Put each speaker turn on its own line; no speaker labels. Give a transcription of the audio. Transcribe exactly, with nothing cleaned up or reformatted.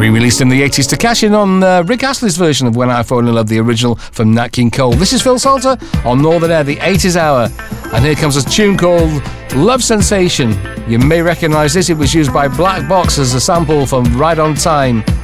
Re-released in the eighties to cash in on uh, Rick Astley's version of When I Fall in Love, the original from Nat King Cole. This is Phil Salter on Northern Air, the eighties hour. And here comes a tune called Love Sensation. You may recognise this. It was used by Black Box as a sample from Right on Time.